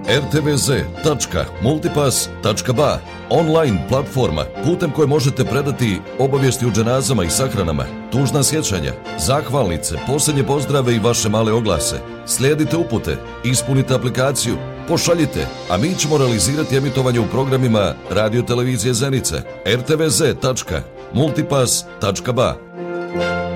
rtvz.multipass.ba, online platforma putem koje možete predati obavijesti o dženazama i sahranama, tužna sjećanja, zahvalnice, posljednje pozdrave i vaše male oglase. Slijedite upute, ispunite aplikaciju, pošaljite, a mi ćemo realizirati emitovanje u programima Radio Televizije Zenica, rtvz.multipass.ba.